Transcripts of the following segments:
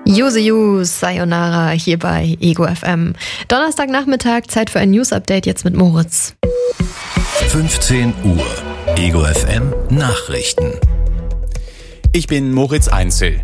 Use You, Sayonara hier bei Ego FM. Donnerstagnachmittag, Zeit für ein News-Update jetzt mit Moritz. 15 Uhr, Ego FM Nachrichten. Ich bin Moritz Einzel.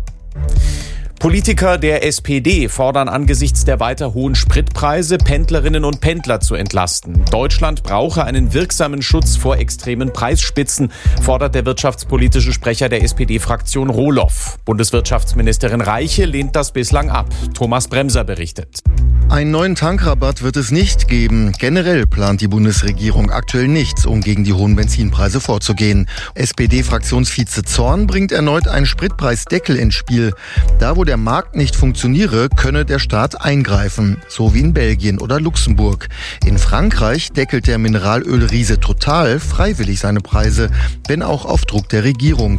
Politiker der SPD fordern angesichts der weiter hohen Spritpreise, Pendlerinnen und Pendler zu entlasten. Deutschland brauche einen wirksamen Schutz vor extremen Preisspitzen, fordert der wirtschaftspolitische Sprecher der SPD-Fraktion Rohloff. Bundeswirtschaftsministerin Reiche lehnt das bislang ab. Thomas Bremser berichtet. Einen neuen Tankrabatt wird es nicht geben. Generell plant die Bundesregierung aktuell nichts, um gegen die hohen Benzinpreise vorzugehen. SPD-Fraktionsvize Zorn bringt erneut einen Spritpreisdeckel ins Spiel. Da, wo der Markt nicht funktioniere, könne der Staat eingreifen, so wie in Belgien oder Luxemburg. In Frankreich deckelt der Mineralölriese Total freiwillig seine Preise, wenn auch auf Druck der Regierung.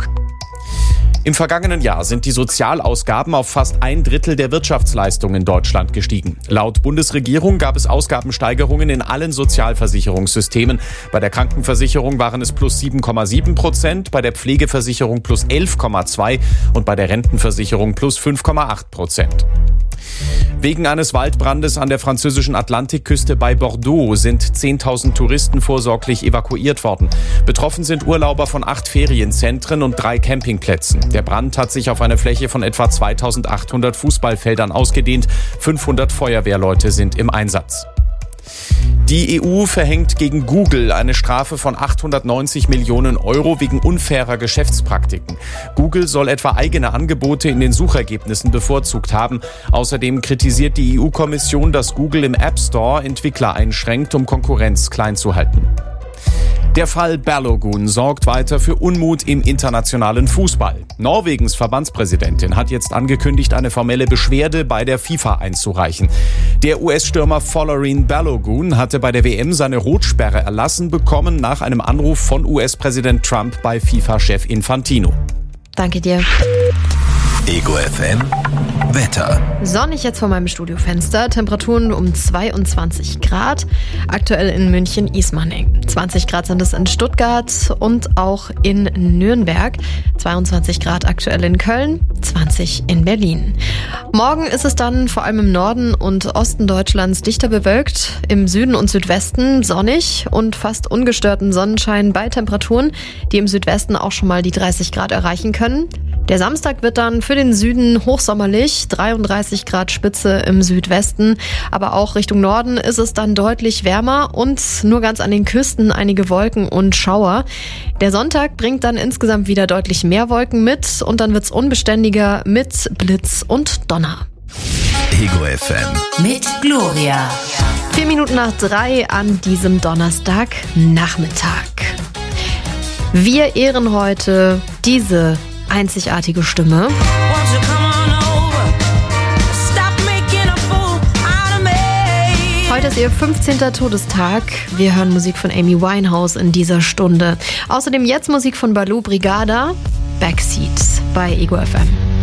Im vergangenen Jahr sind die Sozialausgaben auf fast 1/3 der Wirtschaftsleistung in Deutschland gestiegen. Laut Bundesregierung gab es Ausgabensteigerungen in allen Sozialversicherungssystemen. Bei der Krankenversicherung waren es plus 7,7%, bei der Pflegeversicherung plus 11,2% und bei der Rentenversicherung plus 5,8%. Wegen eines Waldbrandes an der französischen Atlantikküste bei Bordeaux sind 10.000 Touristen vorsorglich evakuiert worden. Betroffen sind Urlauber von 8 Ferienzentren und 3 Campingplätzen. Der Brand hat sich auf eine Fläche von etwa 2.800 Fußballfeldern ausgedehnt. 500 Feuerwehrleute sind im Einsatz. Die EU verhängt gegen Google eine Strafe von 890 Millionen Euro wegen unfairer Geschäftspraktiken. Google soll etwa eigene Angebote in den Suchergebnissen bevorzugt haben. Außerdem kritisiert die EU-Kommission, dass Google im App Store Entwickler einschränkt, um Konkurrenz klein zu halten. Der Fall Balogun sorgt weiter für Unmut im internationalen Fußball. Norwegens Verbandspräsidentin hat jetzt angekündigt, eine formelle Beschwerde bei der FIFA einzureichen. Der US-Stürmer Folarin Balogun hatte bei der WM seine Rotsperre erlassen bekommen nach einem Anruf von US-Präsident Trump bei FIFA-Chef Infantino. Danke dir. Ego FM Wetter. Sonnig jetzt vor meinem Studiofenster. Temperaturen um 22 Grad. Aktuell in München-Ismaning. 20 Grad sind es in Stuttgart und auch in Nürnberg. 22 Grad aktuell in Köln, 20 in Berlin. Morgen ist es dann vor allem im Norden und Osten Deutschlands dichter bewölkt. Im Süden und Südwesten sonnig und fast ungestörten Sonnenschein bei Temperaturen, die im Südwesten auch schon mal die 30 Grad erreichen können. Der Samstag wird dann für den Süden hochsommerlich, 33 Grad Spitze im Südwesten, aber auch Richtung Norden ist es dann deutlich wärmer und nur ganz an den Küsten einige Wolken und Schauer. Der Sonntag bringt dann insgesamt wieder deutlich mehr Wolken mit und dann wird's unbeständiger mit Blitz und Donner. Ego FM mit Gloria. 4 Minuten nach 3 an diesem Donnerstagnachmittag. Wir ehren heute diese einzigartige Stimme. Heute ist ihr 15. Todestag. Wir hören Musik von Amy Winehouse in dieser Stunde. Außerdem jetzt Musik von Baloo Brigada, Backseat bei Ego FM.